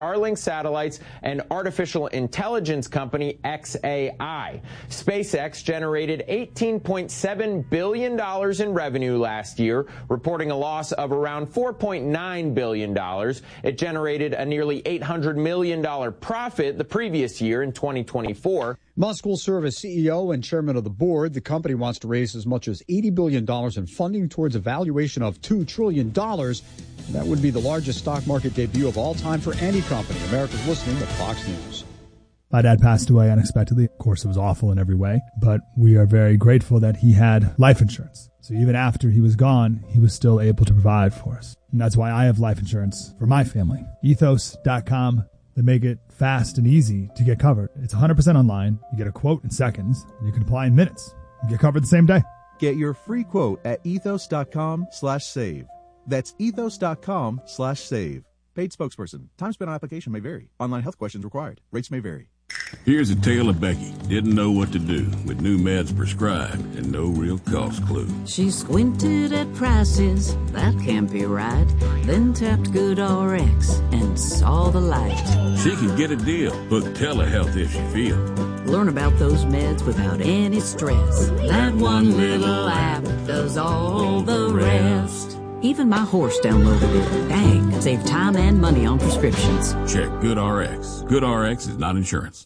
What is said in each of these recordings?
Starlink satellites and artificial intelligence company xAI. SpaceX generated $18.7 billion in revenue last year, reporting a loss of around $4.9 billion. It generated a nearly $800 million profit the previous year in 2024. Musk will serve as CEO and chairman of the board. The company wants to raise as much as $80 billion in funding towards a valuation of $2 trillion. That would be the largest stock market debut of all time for any company. America's listening to Fox News. My dad passed away unexpectedly. Of course, it was awful in every way, but we are very grateful that he had life insurance. So even after he was gone, he was still able to provide for us. And that's why I have life insurance for my family. Ethos.com. They make it fast and easy to get covered. It's 100% online. You get a quote in seconds. And you can apply in minutes. You get covered the same day. Get your free quote at ethos.com/save. That's ethos.com/save. Paid spokesperson. Time spent on application may vary. Online health questions required. Rates may vary. Here's a tale of Becky. Didn't know what to do with new meds prescribed and no real cost clue. She squinted at prices, that can't be right. Then tapped GoodRx and saw the light. She can get a deal. Book telehealth if she feels. Learn about those meds without any stress. That one little app does all the rest. Even my horse downloaded it. Dang, save time and money on prescriptions. Check GoodRx. GoodRx is not insurance.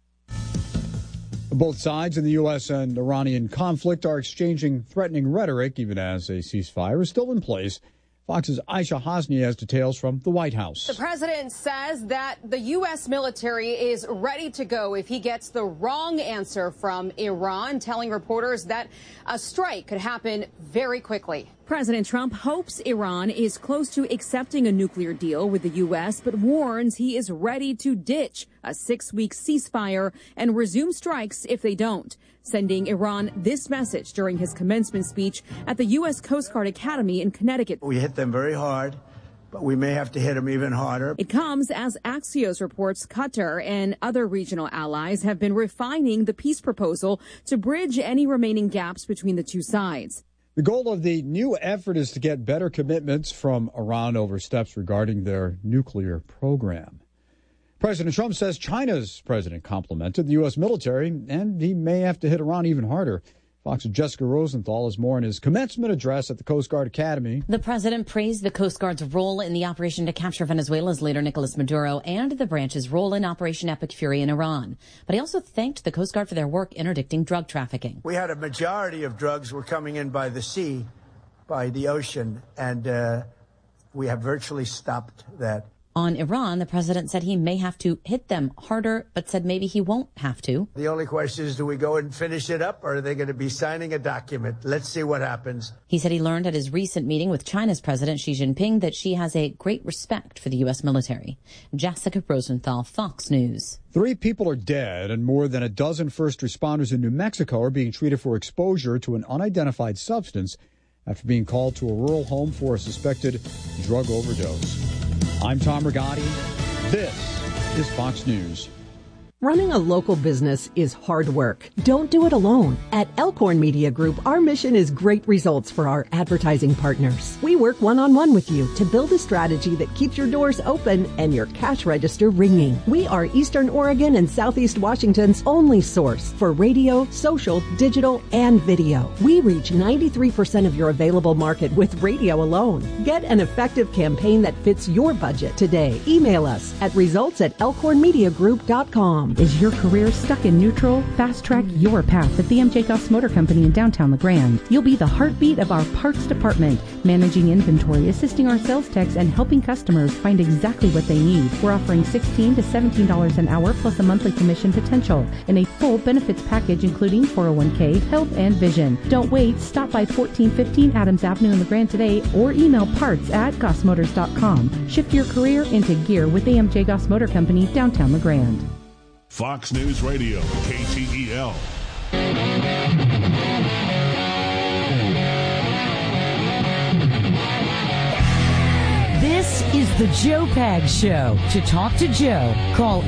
Both sides in the U.S. and Iranian conflict are exchanging threatening rhetoric, even as a ceasefire is still in place. Fox's Aisha Hasni has details from the White House. The president says that the U.S. military is ready to go if he gets the wrong answer from Iran, telling reporters that a strike could happen very quickly. President Trump hopes Iran is close to accepting a nuclear deal with the U.S., but warns he is ready to ditch a 6-week ceasefire and resume strikes if they don't, sending Iran this message during his commencement speech at the U.S. Coast Guard Academy in Connecticut. We hit them very hard, but we may have to hit them even harder. It comes as Axios reports Qatar and other regional allies have been refining the peace proposal to bridge any remaining gaps between the two sides. The goal of the new effort is to get better commitments from Iran over steps regarding their nuclear program. President Trump says China's president complimented the U.S. military, and he may have to hit Iran even harder. Fox's Jessica Rosenthal has more in his commencement address at the Coast Guard Academy. The president praised the Coast Guard's role in the operation to capture Venezuela's leader Nicolas Maduro and the branch's role in Operation Epic Fury in Iran. But he also thanked the Coast Guard for their work interdicting drug trafficking. We had a majority of drugs were coming in by the sea, by the ocean, and we have virtually stopped that. On Iran, the president said he may have to hit them harder, but said maybe he won't have to. The only question is, do we go and finish it up, or are they going to be signing a document? Let's see what happens. He said he learned at his recent meeting with China's President Xi Jinping that she has a great respect for the U.S. military. Jessica Rosenthal, Fox News. 3 people are dead, and more than a dozen first responders in New Mexico are being treated for exposure to an unidentified substance after being called to a rural home for a suspected drug overdose. I'm Tom Rigotti. This is Fox News. Running a local business is hard work. Don't do it alone. At Elkhorn Media Group, our mission is great results for our advertising partners. We work one-on-one with you to build a strategy that keeps your doors open and your cash register ringing. We are Eastern Oregon and Southeast Washington's only source for radio, social, digital, and video. We reach 93% of your available market with radio alone. Get an effective campaign that fits your budget today. Email us at results@elkhornmediagroup.com. Is your career stuck in neutral? Fast track your path at the M.J. Goss Motor Company in downtown LeGrand. You'll be the heartbeat of our parts department, managing inventory, assisting our sales techs, and helping customers find exactly what they need. We're offering $16 to $17 an hour plus a monthly commission potential and a full benefits package including 401k, health, and vision. Don't wait. Stop by 1415 Adams Avenue in LeGrand today or email parts@gossmotors.com. Shift your career into gear with the M.J. Goss Motor Company, downtown LeGrand. Fox News Radio, KTEL. This is the Joe Pags Show. To talk to Joe, call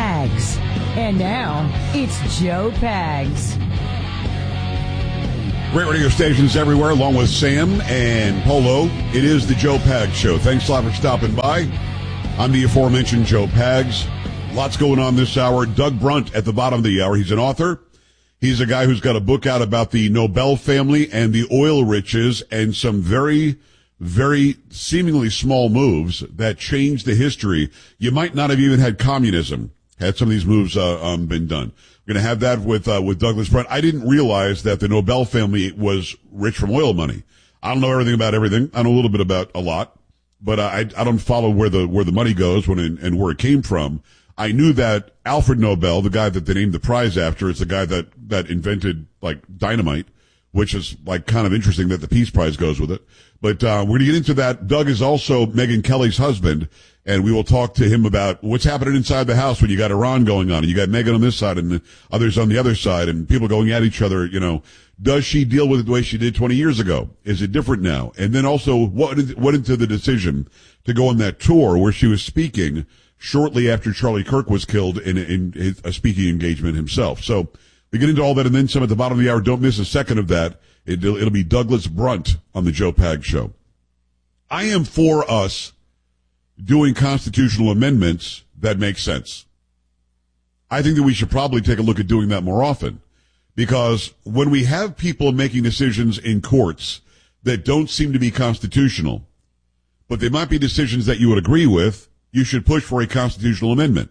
888-941-PAGS. And now, it's Joe Pags. Great radio stations everywhere, along with Sam and Polo. It is the Joe Pags Show. Thanks a lot for stopping by. I'm the aforementioned Joe Pags. Lots going on this hour. Doug Brunt at the bottom of the hour. He's an author. He's a guy who's got a book out about the Nobel family and the oil riches and some very, very seemingly small moves that changed the history. You might not have even had communism had some of these moves been done. We're going to have that with Douglas Brunt. I didn't realize that the Nobel family was rich from oil money. I don't know everything about everything. I know a little bit about a lot, but I don't follow where the money goes and where it came from. I knew that Alfred Nobel, the guy that they named the prize after, is the guy that invented like dynamite, which is like kind of interesting that the Peace Prize goes with it. But we're going to get into that. Doug is also Megyn Kelly's husband, and we will talk to him about what's happening inside the house when you got Iran going on, and you got Megyn on this side and others on the other side, and people going at each other. You know, does she deal with it the way she did 20 years ago? Is it different now? And then also, what went into the decision to go on that tour where she was speaking shortly after Charlie Kirk was killed in a speaking engagement himself? So we get into all that and then some at the bottom of the hour. Don't miss a second of that. It'll be Douglas Brunt on the Joe Pags Show. I am for us doing constitutional amendments that make sense. I think that we should probably take a look at doing that more often, because when we have people making decisions in courts that don't seem to be constitutional, but they might be decisions that you would agree with, you should push for a constitutional amendment.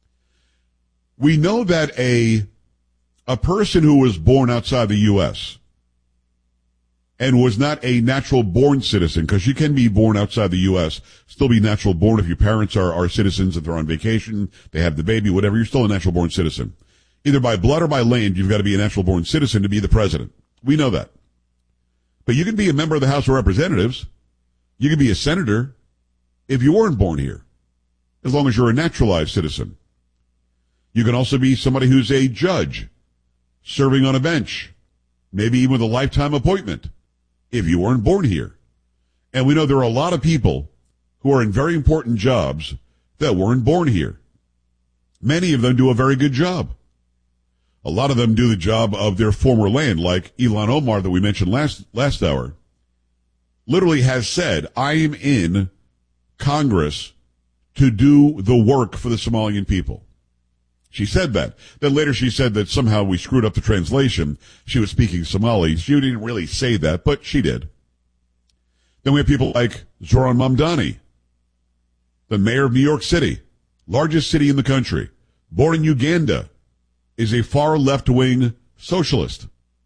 We know that a person who was born outside the U.S. and was not a natural-born citizen, because you can be born outside the U.S., still be natural-born if your parents are citizens, if they're on vacation, they have the baby, whatever, you're still a natural-born citizen. Either by blood or by land, you've got to be a natural-born citizen to be the president. We know that. But you can be a member of the House of Representatives. You can be a senator if you weren't born here, as long as you're a naturalized citizen. You can also be somebody who's a judge, serving on a bench, maybe even with a lifetime appointment, if you weren't born here. And we know there are a lot of people who are in very important jobs that weren't born here. Many of them do a very good job. A lot of them do the job of their former land, like Ilhan Omar that we mentioned last hour, literally has said, I am in Congress to do the work for the Somalian people. She said that. Then later she said that somehow we screwed up the translation. She was speaking Somali. She didn't really say that, but she did. Then we have people like Zoran Mamdani, the mayor of New York City, largest city in the country, born in Uganda, is a far left-wing socialist.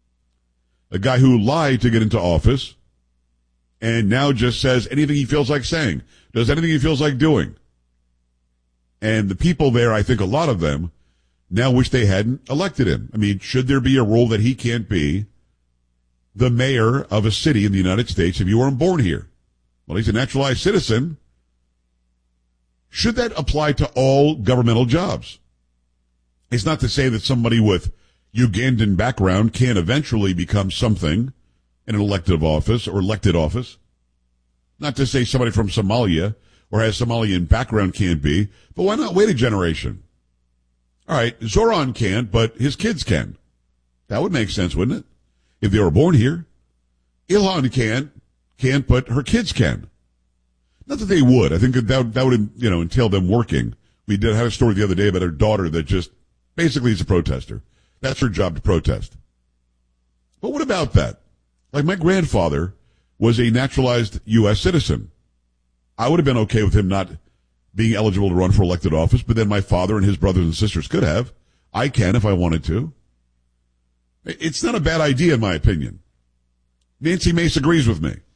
A guy who lied to get into office and now just says anything he feels like saying, does anything he feels like doing. And the people there, I think a lot of them, now wish they hadn't elected him. I mean, should there be a rule that he can't be the mayor of a city in the United States if you weren't born here? Well, he's a naturalized citizen. Should that apply to all governmental jobs? It's not to say that somebody with Ugandan background can eventually become something in an elected office. Not to say somebody from Somalia or has Somalian background can't be, but why not wait a generation? All right, Zoran can't, but his kids can. That would make sense, wouldn't it? If they were born here. Ilhan can't, but her kids can. Not that they would. I think that would, entail them working. We did have a story the other day about her daughter that just basically is a protester. That's her job, to protest. But what about that? Like, my grandfather was a naturalized U.S. citizen. I would have been okay with him not being eligible to run for elected office, but then my father and his brothers and sisters could have. I can if I wanted to. It's not a bad idea, in my opinion. Nancy Mace agrees with me.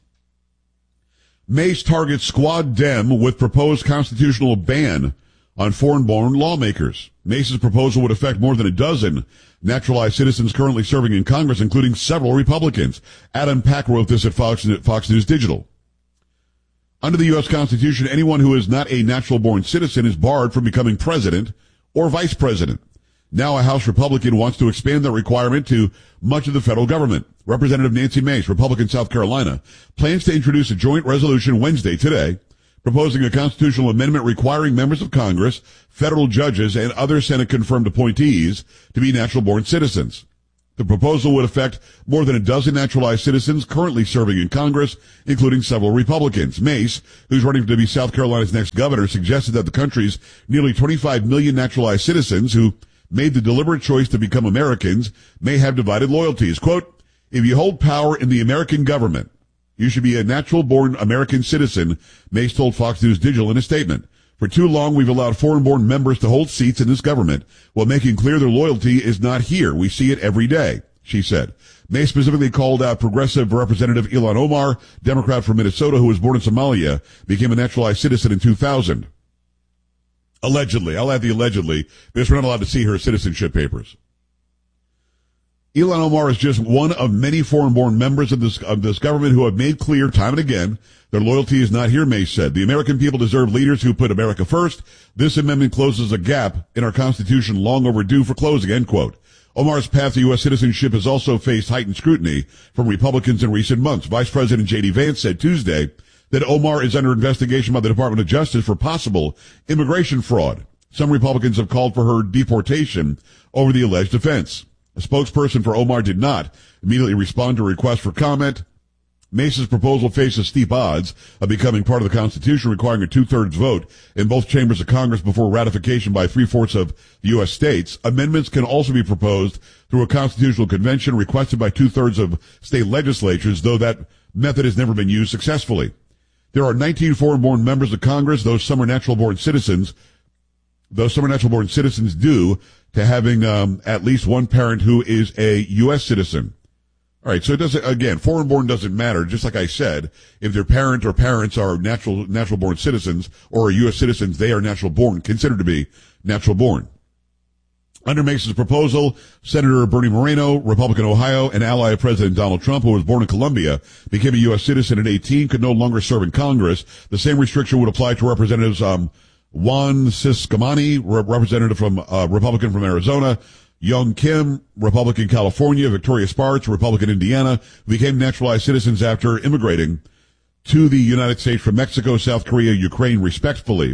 Mace targets Squad Dem with proposed constitutional ban on foreign-born lawmakers. Mace's proposal would affect more than a dozen naturalized citizens currently serving in Congress, including several Republicans. Adam Pack wrote this at Fox News Digital. Under the U.S. Constitution, anyone who is not a natural-born citizen is barred from becoming president or vice president. Now a House Republican wants to expand that requirement to much of the federal government. Representative Nancy Mace, Republican, South Carolina, plans to introduce a joint resolution Wednesday, today, proposing a constitutional amendment requiring members of Congress, federal judges, and other Senate-confirmed appointees to be natural-born citizens. The proposal would affect more than a dozen naturalized citizens currently serving in Congress, including several Republicans. Mace, who's running to be South Carolina's next governor, suggested that the country's nearly 25 million naturalized citizens who made the deliberate choice to become Americans may have divided loyalties. Quote, if you hold power in the American government, you should be a natural-born American citizen, Mace told Fox News Digital in a statement. For too long, we've allowed foreign-born members to hold seats in this government while making clear their loyalty is not here. We see it every day, she said. May specifically called out Progressive Representative Ilhan Omar, Democrat from Minnesota, who was born in Somalia, became a naturalized citizen in 2000. Allegedly. I'll add the allegedly, because we're not allowed to see her citizenship papers. Ilhan Omar is just one of many foreign-born members of this government who have made clear time and again their loyalty is not here, May said. The American people deserve leaders who put America first. This amendment closes a gap in our Constitution long overdue for closing, end quote. Omar's path to U.S. citizenship has also faced heightened scrutiny from Republicans in recent months. Vice President J.D. Vance said Tuesday that Omar is under investigation by the Department of Justice for possible immigration fraud. Some Republicans have called for her deportation over the alleged offense. A spokesperson for Omar did not immediately respond to a request for comment. Mace's proposal faces steep odds of becoming part of the Constitution, requiring a two-thirds vote in both chambers of Congress before ratification by three-fourths of the U.S. states. Amendments can also be proposed through a constitutional convention requested by two-thirds of state legislatures, though that method has never been used successfully. There are 19 foreign-born members of Congress, though some are natural-born citizens. Those some are natural-born citizens due to having at least one parent who is a U.S. citizen. All right, so it doesn't, again, foreign-born doesn't matter. Just like I said, if their parent or parents are natural-born citizens or are U.S. citizens, they are natural-born, considered to be natural-born. Under Mace's proposal, Senator Bernie Moreno, Republican Ohio, an ally of President Donald Trump, who was born in Colombia, became a U.S. citizen at 18, could no longer serve in Congress. The same restriction would apply to Representatives Juan Ciscomani, representative from Republican from Arizona, Young Kim, Republican California, Victoria Sparks, Republican Indiana, became naturalized citizens after immigrating to the United States from Mexico, South Korea, Ukraine, respectively.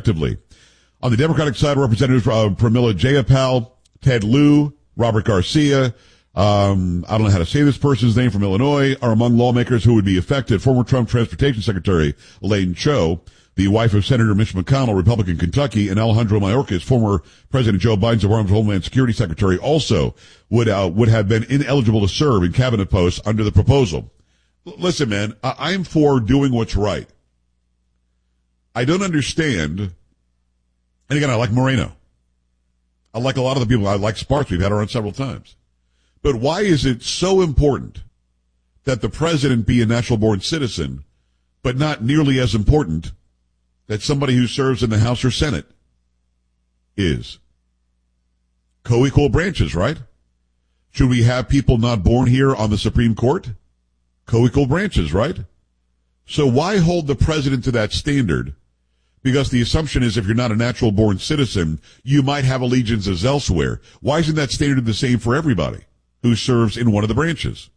On the Democratic side, Representatives Pramila Jayapal, Ted Lieu, Robert Garcia, I don't know how to say this person's name, from Illinois, are among lawmakers who would be affected. Former Trump Transportation Secretary Elaine Chao, the wife of Senator Mitch McConnell, Republican Kentucky, and Alejandro Mayorkas, former President Joe Biden's Department of Homeland Security Secretary, also would have been ineligible to serve in cabinet posts under the proposal. Listen, man, I'm for doing what's right. I don't understand. And again, I like Moreno. I like a lot of the people. I like Sparks. We've had her on several times. But why is it so important that the president be a natural-born citizen, but not nearly as important that somebody who serves in the House or Senate is? Co-equal branches, right? Should we have people not born here on the Supreme Court? Co-equal branches, right? So why hold the president to that standard? Because the assumption is if you're not a natural-born citizen, you might have allegiances elsewhere. Why isn't that standard the same for everybody who serves in one of the branches?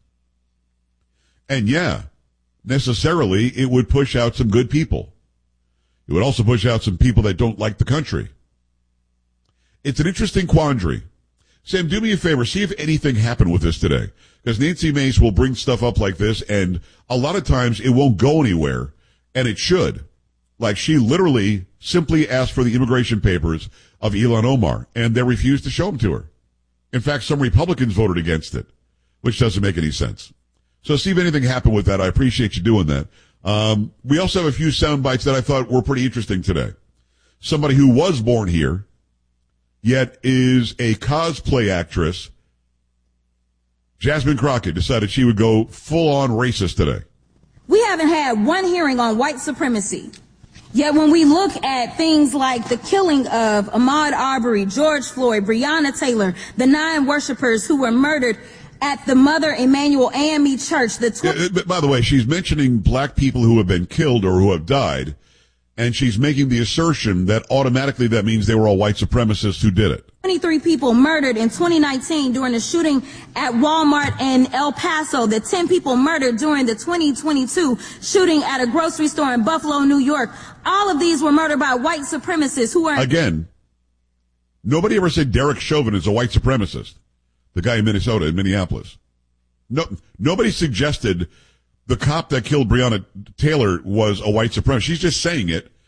And yeah, necessarily it would push out some good people. It would also push out some people that don't like the country. It's an interesting quandary. Sam, do me a favor. See if anything happened with this today. Because Nancy Mace will bring stuff up like this, and a lot of times it won't go anywhere, and it should. Like, she literally simply asked for the immigration papers of Ilhan Omar, and they refused to show them to her. In fact, some Republicans voted against it, which doesn't make any sense. So see if anything happened with that. I appreciate you doing that. We also have a few sound bites that I thought were pretty interesting today. Somebody who was born here, yet is a cosplay actress, Jasmine Crockett, decided she would go full-on racist today. We haven't had one hearing on white supremacy. Yet when we look at things like the killing of Ahmaud Arbery, George Floyd, Breonna Taylor, the 9 worshipers who were murdered at the Mother Emanuel AME Church. By the way, she's mentioning black people who have been killed or who have died, and she's making the assertion that automatically that means they were all white supremacists who did it. 23 people murdered in 2019 during the shooting at Walmart in El Paso. The 10 people murdered during the 2022 shooting at a grocery store in Buffalo, New York. All of these were murdered by white supremacists who are... Again, nobody ever said Derek Chauvin is a white supremacist. The guy in Minnesota, in Minneapolis. No, nobody suggested the cop that killed Breonna Taylor was a white supremacist. She's just saying it